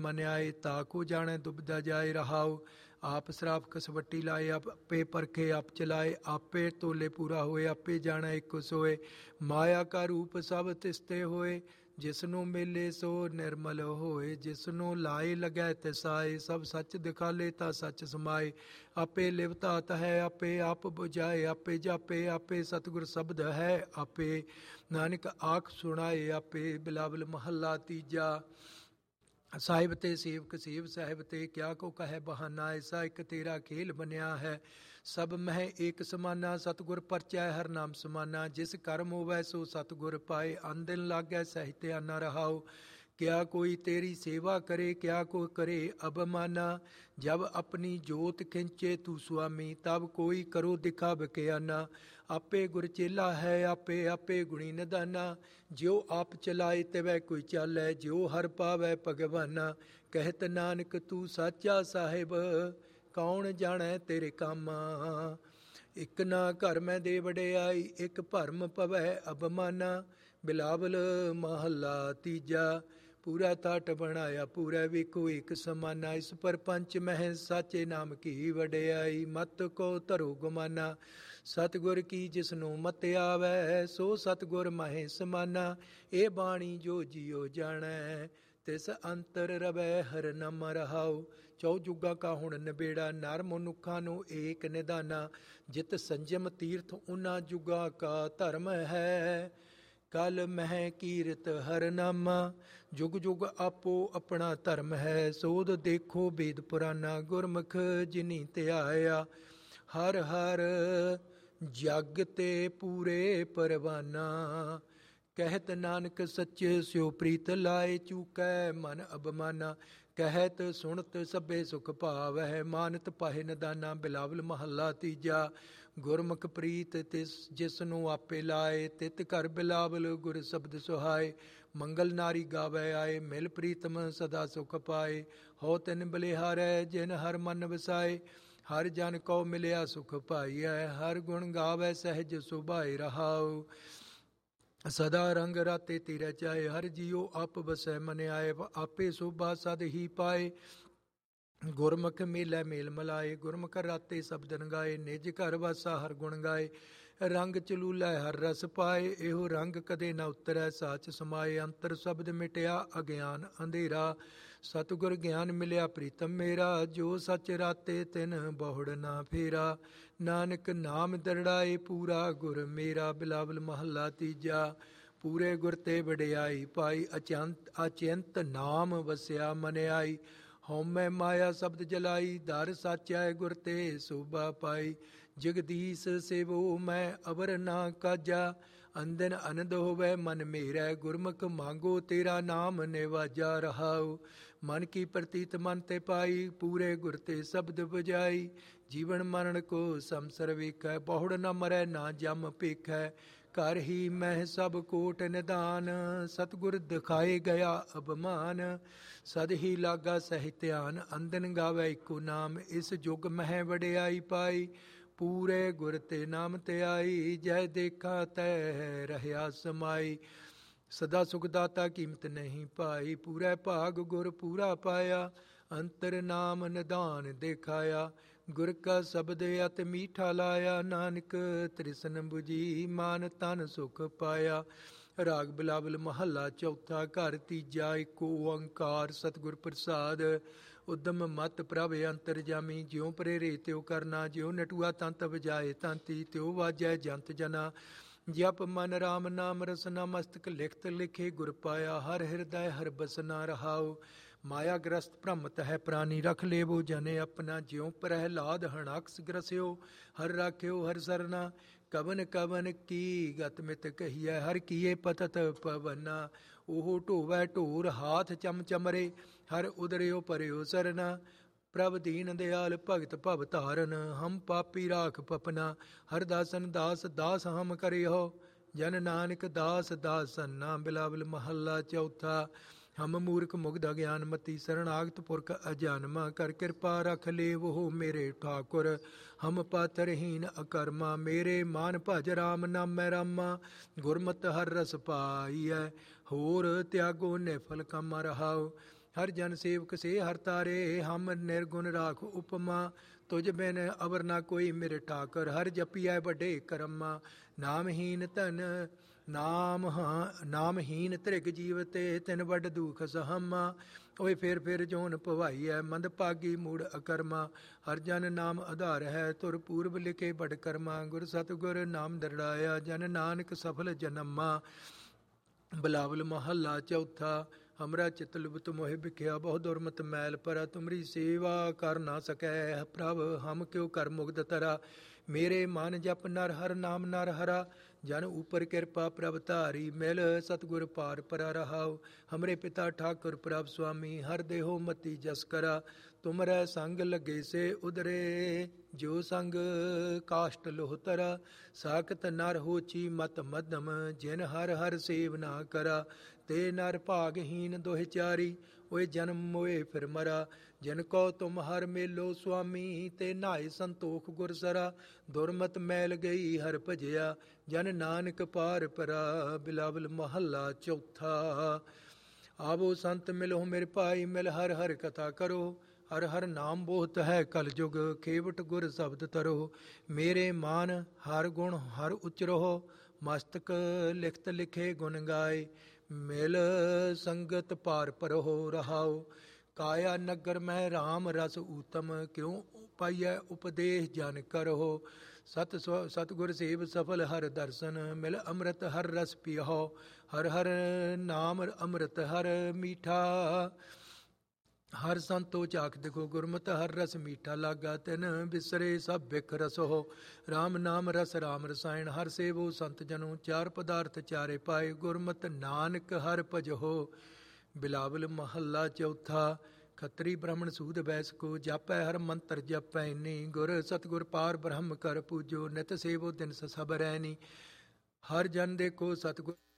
ਮਨਿਆਏ ਤਾਕੋ ਜਾਣੈ ਦੁਬਦਾ ਜਾਏ ਰਹਾਉ। ਆਪ ਸਰਾਪ ਕਸਵੱਟੀ ਲਾਏ ਆਪੇ ਪਰਖੇ ਆਪ ਚਲਾਏ। ਆਪੇ ਤੋਲੇ ਪੂਰਾ ਹੋਏ ਆਪੇ ਜਾਣੈ ਇੱਕ ਸੋਏ। ਮਾਇਆ ਕਾ ਰੂਪ ਸਭ ਤਿਸਤੇ ਹੋਏ ਜਿਸ ਨੂੰ ਮਿਲੇ ਸੋ ਨਿਰਮਲ ਹੋਏ। ਜਿਸ ਨੂੰ ਲਾਏ ਲੱਗੈ ਤਿਸਾਏ ਸਭ ਸੱਚ ਦਿਖਾਲੇ ਤਾਂ ਸੱਚ ਸਮਾਏ। ਆਪੇ ਲਿਵਤਾਤ ਹੈ ਆਪੇ ਆਪ ਬੁਝਾਏ ਆਪੇ ਜਾਪੇ ਆਪੇ ਸਤਿਗੁਰ ਸ਼ਬਦ ਹੈ ਆਪੇ। ਨਾਨਕ ਆਖ ਸੁਣਾਏ ਆਪੇ। ਬਿਲਾਵਲ ਮਹੱਲਾ ਤੀਜਾ। ਸਾਹਿਬ ਤੇ ਸੇਵਕ ਸੇਵ ਸਾਹਿਬ ਤੇ ਕਿਆ ਕੋ ਕਹੈ ਬਹਾਨਾ। ਐਸਾ ਇੱਕ ਤੇਰਾ ਖੇਲ ਬਣਿਆ ਹੈ ਸਭ ਮਹਿ ਏਕ ਸਮਾਨਾ। ਸਤਿਗੁਰ ਪਰਚੈ ਹਰ ਨਾਮ ਸਮਾਨਾ। ਜਿਸ ਕਰਮ ਹੋਵੈ ਸੋ ਸਤਿਗੁਰ ਪਾਏ। ਅਨ ਦਿਨ ਲਾਗੈ ਸਹਿਤਿਆਨਾ ਰਹਾਉ। ਕਿਆ ਕੋਈ ਤੇਰੀ ਸੇਵਾ ਕਰੇ ਕਿਆ ਕੋ ਕਰੇ ਅਬਮਾਨਾ। ਜਬ ਆਪਣੀ ਜੋਤ ਖਿੰਚੇ ਤੂੰ ਸੁਆਮੀ ਤਬ ਕੋਈ ਕਰੋ ਦਿਖਾ ਬਕਿਆਨਾ। ਆਪੇ ਗੁਰ ਚੇਲਾ ਹੈ ਆਪੇ ਆਪੇ ਗੁਣੀ ਨਿਦਾਨਾ। ਜਿਉ ਆਪ ਚਲਾਏ ਤਿਵੈ ਕੋਈ ਚਾਲੈ ਜਿਉ ਹਰ ਪਾਵੈ ਭਗਵਾਨਾ। ਕਹਿਤ ਨਾਨਕ ਤੂੰ ਸਾਚਾ ਸਾਹਿਬ ਕੌਣ ਜਾਣੈ ਤੇਰੇ ਕਾਮਾ। ਇੱਕ ਨਾ ਘਰ ਮੈਂ ਦੇ ਵਡਿਆਈ ਇੱਕ ਭਰਮ ਪਵੈ ਅਬਮਾਨਾ। ਬਿਲਾਵਲ ਮਹੱਲਾ ਤੀਜਾ। ਪੂਰਾ ਤਾਟ ਬਣਾਇਆ ਪੂਰਾ ਵੇਖੋ ਇੱਕ ਸਮਾਨਾ। ਇਸ ਪਰਪੰਚ ਮਹਿ ਸਾਚੇ ਨਾਮ ਕੀ ਵਡਿਆਈ। ਮਤ ਕੋ ਧਰੋ ਗੁਮਾਨਾ। ਸਤਿਗੁਰ ਕੀ ਜਿਸ ਨੂੰ ਮਤ ਆਵੈ ਸੋ ਸਤਿਗੁਰ ਮਹਿ ਸਮਾਨਾ। ਇਹ ਬਾਣੀ ਜੋ ਜੀਉ ਜਾਣੈ ਤਿਸ ਅੰਤਰ ਰਵੈ ਹਰ ਨਾਮ ਰਹਾਉ। ਚੌ ਜੁਗਾ ਕਾ ਹੁਣ ਨਿਬੇੜਾ ਨਰ ਮਨੁੱਖਾਂ ਨੂੰ ਏਕ ਨਿਦਾਨਾ। ਜਿਤ ਸੰਜਮ ਤੀਰਥ ਉਹਨਾਂ ਜੁਗਾ ਕਾ ਧਰਮ ਹੈ। ਕਲ ਮਹਿ ਕੀਰਤ ਹਰ ਨਾਮਾ। ਜੁਗ ਜੁਗ ਆਪੋ ਆਪਣਾ ਧਰਮ ਹੈ। ਸੋਧ ਦੇਖੋ ਵੇਦ ਪੁਰਾਨਾ। ਗੁਰਮੁਖ ਜਿਨੀ ਧਿਆਇਆ ਹਰ ਹਰ ਜਗ ਤੇ ਪੂਰੇ ਪਰਵਾਨਾ। ਕਹਿਤ ਨਾਨਕ ਸੱਚੇ ਸਿਉ ਪ੍ਰੀਤ ਲਾਏ ਚੂਕੈ ਮਨ ਅਬਮਾਨਾ। ਕਹਿਤ ਸੁਣਤ ਸਭੇ ਸੁਖ ਭਾਵੈ ਮਾਨਤ ਪਾਹੇ ਨਦਾਨਾ। ਬਿਲਾਵਲ ਮਹੱਲਾ ਤੀਜਾ। ਗੁਰਮੁਖ ਪ੍ਰੀਤ ਤਿਸ ਜਿਸ ਨੂੰ ਆਪੇ ਲਾਏ ਤਿਤ ਘਰ ਬਿਲਾਵਲ ਗੁਰ ਸ਼ਬਦ ਸੁਹਾਏ। ਮੰਗਲ ਨਾਰੀ ਗਾਵੈ ਆਏ ਮਿਲ ਪ੍ਰੀਤਮ ਸਦਾ ਸੁਖ ਪਾਏ। ਹੋ ਤਿਨ ਬਲਿਹਾਰੈ ਜਿਨ ਹਰ ਮਨ ਵਸਾਏ। ਹਰ ਜਨ ਕਉ ਮਿਲਿਆ ਸੁਖ ਪਾਈਐ ਹਰ ਗੁਣ ਗਾਵੈ ਸਹਿਜ ਸੁਭਾਏ ਰਹਾਉ। ਸਦਾ ਰੰਗ ਰਾਤੇ ਤੇਰੇ ਚਾਏ ਹਰ ਜੀਉ ਆਪ ਵਸੈ ਮਨ ਆਏ। ਆਪੇ ਸੋਭਾ ਸਦ ਹੀ ਪਾਏ ਗੁਰਮੁਖ ਮੇਲੇ ਮੇਲ ਮਲਾਏ। ਗੁਰਮੁਖ ਰਾਤੇ ਸ਼ਬਦਨ ਗਾਏ ਨਿਜ ਘਰ ਵਾਸਾ ਹਰ ਗੁਣ ਗਾਏ। ਰੰਗ ਚਲੂਲੈ ਹਰ ਰਸ ਪਾਏ ਇਹੋ ਰੰਗ ਕਦੇ ਨਾ ਉਤਰੈ ਸਾਚ ਸਮਾਏ। ਅੰਤਰ ਸ਼ਬਦ ਮਿਟਿਆ ਅਗਿਆਨ ਅੰਧੇਰਾ ਸਤਿਗੁਰ ਗਿਆਨ ਮਿਲਿਆ ਪ੍ਰੀਤਮ ਮੇਰਾ। ਜੋ ਸਚ ਰਾਤੇ ਤਿਨ ਬਹੁੜ ਨਾ ਫੇਰਾ ਨਾਨਕ ਨਾਮ ਦਰੜਾਏ ਪੂਰਾ ਗੁਰ ਮੇਰਾ। ਬਿਲਾਵਲ ਮਹੱਲਾ ਤੀਜਾ। ਪੂਰੇ ਗੁਰ ਤੇ ਵਡਿਆਈ ਪਾਈ ਅਚਿੰਤ ਨਾਮ ਵਸਿਆ ਮਨ ਆਈ। ਹਉਮੈ ਮਾਇਆ ਸ਼ਬਦ ਜਲਾਈ ਦਰ ਸਾਚੈ ਗੁਰ ਤੇ ਸੋਭਾ ਪਾਈ। ਜਗਦੀਸ਼ ਸੇਵੋ ਮੈਂ ਅਵਰ ਨਾ ਕਾਜਾ ਅੰਦਨ ਅਨੰਦ ਹੋਵੈ ਮਨ ਮੇਰੈ। ਗੁਰਮੁਖ ਮੰਗੋ ਤੇਰਾ ਨਾਮ ਨਿਵਾਜਾ ਰਹਾਉ। ਮਨ ਕੀ ਪ੍ਰਤੀਤ ਮਨ ਤੇ ਪਾਈ ਪੂਰੇ ਗੁਰ ਤੇ ਸ਼ਬਦ ਬਜਾਈ। ਜੀਵਨ ਮਰਨ ਕੋ ਸੰਸਰ ਵੇਖੈ ਬਹੁੜ ਨਾ ਮਰੈ ਨਾ ਜਮ ਭੇਖੈ। ਘਰ ਹੀ ਮਹਿ ਸਭ ਕੋਟ ਨਿਦਾਨ ਸਤਿਗੁਰ ਦਿਖਾਏ ਗਿਆ ਅਬਮਾਨ। ਸਦ ਹੀ ਲਾਗਾ ਸਹਿ ਧਿਆਨ ਅੰਦਨ ਗਾਵੈ ਇੱਕੋ ਨਾਮ। ਇਸ ਜੁਗ ਮਹਿ ਵਡਿਆਈ ਪਾਈ ਪੂਰੇ ਗੁਰ ਤੇ ਨਾਮ ਤੇ ਆਈ। ਜੈ ਦੇਖਾ ਤੈ ਰਹਿਆ ਸਮਾਈ ਸਦਾ ਸੁਖ ਦਾਤਾ ਕੀਮਤ ਨਹੀਂ ਪਾਈ। ਪੂਰਾ ਭਾਗ ਗੁਰ ਪੂਰਾ ਪਾਇਆ ਅੰਤਰ ਨਾਮ ਨਿਧਾਨ ਦੇਖਾਇਆ। ਗੁਰ ਕਾ ਸ਼ਬਦ ਅਤਿ ਮੀਠਾ ਲਾਇਆ ਨਾਨਕ ਤ੍ਰਿਸ਼ਨ 부ਜੀ ਮਾਨ ਤਨ ਸੁਖ ਪਾਇਆ। ਰਾਗ ਬਿਲਾਵਲ ਮਹੱਲਾ ਚੌਥਾ। ਘਰ ਤੀਜਾ। ਏਕ ਓੰਕਾਰ ਸਤਿਗੁਰ ਪ੍ਰਸਾਦ। ਉਦਮ ਮਤ ਪ੍ਰਭ ਅੰਤਰ ਜਾਮੀ। ਜਿਉ ਪ੍ਰੇਰੇ ਤਿਉ ਕਰਨਾ ਜਿਉ ਨਟੂਆ ਤੰਤ ਵਜਾਏ ਤੰਤੀ ਤਿਉ ਵਾਜੈ ਜੰਤ ਜਨਾ। ਜਪ ਮਨ ਰਾਮ ਨਾਮ ਰਸਨਾ ਮਸਤਕ ਲਿਖਤ ਲਿਖੇ ਗੁਰ ਪਾਇਆ। ਹਰ ਹਿਰਦੈ ਹਰ ਬਸਨਾ ਰਹਾਉ। ਮਾਇਆ ਗ੍ਰਸਤ ਭ੍ਰਮਤ ਹੈ ਪ੍ਰਾਨੀ ਰਖ ਲੇਵੋ ਜਨੇ ਆਪਣਾ। ਜਿਉ ਪ੍ਰਹਿਲਾਦ ਹਣਾਕਸ ਗ੍ਰਸਿਓ ਹਰ ਰਾਖਿਓ ਹਰ ਸਰਨਾ। ਕਵਨ ਕਵਨ ਕੀ ਗਤ ਮਿਤ ਕਹੀਐ ਹਰ ਕੀਏ ਪਤਤ ਪਵਨਾ। ਉਹ ਢੋਵੈ ਢੋਰ ਹਾਥ ਚਮ ਚਮਰੇ ਹਰ ਉਦਰਿਓ ਪਰਿਓ ਸਰਨਾ। ਪ੍ਰਭ ਦੀਨ ਦਿਆਲ ਭਗਤ ਭਵ ਧਾਰਨ ਹਮ ਪਾਪੀ ਰਾਖ ਪਪਨਾ। ਹਰ ਦਾਸਨ ਦਾਸ ਦਾਸ ਹਮ ਕਰਿਓ ਜਨ ਨਾਨਕ ਦਾਸ ਦਾਸਨਾ। ਬਿਲਾਵਲ ਮਹੱਲਾ ਚੌਥਾ। ਹਮ ਮੂਰਖ ਮੁਗਧ ਅਗਿਆਨ ਮਤੀ ਸਰਣਾਗਤ ਪੁਰਖ ਅਜਾਨਮਾ। ਕਰ ਕਿਰਪਾ ਰਖ ਲੇਵੋ ਮੇਰੇ ਠਾਕੁਰ ਹਮ ਪਾਤਰਹੀਨ ਅਕਰਮਾ। ਮੇਰੇ ਮਾਨ ਭਜ ਰਾਮ ਨਾਮੈ ਰਾਮਾ ਗੁਰਮਤਿ ਹਰ ਰਸ ਪਾਈਐ। ਹੋਰ ਤਿਆਗੋ ਨਿਫਲ ਕਾਮਾ ਰਹਾਉ। ਹਰ ਜਨ ਸੇਵਕ ਸੇ ਹਰ ਤਾਰੇ, ਹਮ ਨਿਰਗੁਣ ਰਾਖ ਉਪਮਾ, ਤੁਝ ਬਿਨ ਅਵਰ ਨਾ ਕੋਈ ਮੇਰੇ ਠਾਕਰ, ਹਰ ਜਪੀਐ ਵੱਡੇ ਕਰਮਾ। ਨਾਮਹੀਨ ਧਨ ਨਾਮਹੀਨ ਧ੍ਰਿਗ ਜੀਵ ਤੇ, ਤਿਨ ਵੱਡ ਦੁਖ ਸਹਮਾ। ਓਏ ਫਿਰ ਜੋਨ ਭਵਾਈਐ, ਮੰਦ ਭਾਗੀ ਮੂੜ ਅਕਰਮਾ। ਹਰ ਜਨ ਨਾਮ ਆਧਾਰ ਹੈ, ਤੁਰ ਪੂਰਬ ਲਿਖੇ ਬੜ ਕਰਮਾ। ਗੁਰ ਸਤਿਗੁਰ ਨਾਮ ਦਰੜਾਇਆ, ਜਨ ਨਾਨਕ ਸਫਲ ਜਨਮਾ। ਬਿਲਾਵਲ ਮਹੱਲਾ ਚੌਥਾ। ਹਮਰਾ ਚਿਤ ਲੁਭਤ ਮੋਹਿ ਬਿਖਿਆ, ਬਹੁ ਦੁਰਮਤ ਮੈਲ ਪਰਾ। ਤੁਮਰੀ ਸੇਵਾ ਕਰ ਨਾ ਸਕੈ ਪ੍ਰਭ, ਹਮ ਕਿਉ ਕਰ ਮੁਗਧ ਤਰਾ। ਮੇਰੇ ਮਨ ਜਪ ਨਰ ਹਰ ਨਾਮ ਨਰ ਹਰਾ, ਜਨ ਉਪਰ ਕਿਰਪਾ ਪ੍ਰਭ ਧਾਰੀ। ਮਿਲ ਸਤਿਗੁਰ ਪਾਰ ਪਰਾ ਰਹਾਉ, ਹਮਰੇ ਪਿਤਾ ਠਾਕੁਰ ਪ੍ਰਭ ਸੁਆਮੀ। ਹਰ ਦੇਹੋ ਮਤੀ ਜਸ ਕਰਾ, ਤੁਮਰੈ ਸੰਗ ਲੱਗੇ ਸੇ ਉਦਰੇ। ਜੋ ਸੰਗ ਕਾਸ਼ਟ ਲੋਹ ਤਰਾ, ਸਾਖਤ ਨਰ ਹੋਚੀ ਮਤ ਮਧਮ। ਜਿਨ ਹਰ ਹਰ ਸੇਵ ਨਾ ਕਰਾ, ਤੇ ਨਰ ਭਾਗਹੀਨ ਦੋਹਿ ਚਾਰੀ। ਓਏ ਜਨਮ ਮੋਏ ਫਿਰ ਮਰਾ, ਜਿਨ ਕੋ ਤੁਮ ਹਰ ਮੇਲੋ ਸੁਆਮੀ। ਤੇ ਨਹਾਏ ਸੰਤੋਖ ਗੁਰ ਸਰਾ, ਦੁਰਮਤ ਮੈਲ ਗਈ ਹਰ ਭਜਿਆ। ਜਨ ਨਾਨਕ ਪਾਰ ਪਰਾ। ਬਿਲਾਵਲ ਮਹੱਲਾ ਚੌਥਾ। ਆਵੋ ਸੰਤ ਮਿਲੋ ਮੇਰੇ ਭਾਈ, ਮਿਲ ਹਰ ਹਰ ਕਥਾ ਕਰੋ। ਹਰ ਹਰ ਨਾਮ ਬੋਹਤ ਹੈ ਕਲ ਜੁਗ, ਖੇਵਟ ਗੁਰ ਸ਼ਬਦ ਤਰੋ। ਮੇਰੇ ਮਾਨ ਹਰ ਗੁਣ ਹਰ ਉਚਰੋ, ਮਸਤਕ ਲਿਖਤ ਲਿਖੇ ਗੁਣ ਗਾਏ। ਮਿਲ ਸੰਗਤ ਪਾਰ ਪਰੋ ਰਹਾਉ, ਕਾਇਆ ਨਗਰ ਮੈਂ ਰਾਮ ਰਸ ਊਤਮ। ਕਿਉ ਪਾਈਐ ਉਪਦੇਸ਼ ਜਨ ਕਰੋ, ਸਤਿਗੁਰ ਸੇਵ ਸਫਲ ਹਰ ਦਰਸ਼ਨ। ਮਿਲ ਅੰਮ੍ਰਿਤ ਹਰ ਰਸ ਪੀਹੋ, ਹਰ ਹਰ ਨਾਮ ਅੰਮ੍ਰਿਤ ਹਰ ਮੀਠਾ। ਹਰ ਸੰਤੋ ਚਾਖ ਦੇਖੋ, ਗੁਰਮਤਿ ਹਰ ਰਸ ਮੀਠਾ ਲਾਗਾ। ਤਿਨ ਬਿਸਰੇ ਸਭ ਬਿਖ ਰਸੋ, ਰਾਮ ਨਾਮ ਰਸ ਰਾਮ ਰਸਾਇਣ। ਹਰ ਸੇਵੋ ਸੰਤ ਜਨੋ, ਚਾਰ ਪਦਾਰਥ ਚਾਰੇ ਪਾਏ। ਗੁਰਮਤਿ ਨਾਨਕ ਹਰ ਭਜੋ। ਬਿਲਾਵਲ ਮਹੱਲਾ ਚੌਥਾ। ਖੱਤਰੀ ਬ੍ਰਾਹਮਣ ਸੂਦ ਬੈਸ ਕੋ, ਜਾਪੈ ਹਰ ਮੰਤਰ ਜਪੈ ਨੀ। ਗੁਰ ਸਤਿਗੁਰ ਪਾਰ ਬ੍ਰਹਮ ਕਰ ਪੂਜੋ, ਨਿਤ ਸੇਵੋ ਦਿਨ ਸਭ ਰੈਨੀ। ਹਰ ਜਨ ਦੇਖੋ ਸਤਿਗੁਰ